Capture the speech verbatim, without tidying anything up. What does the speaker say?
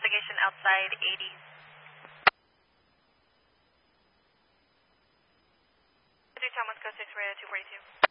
investigation outside eighties. Thomas Coast six Radio two forty-two.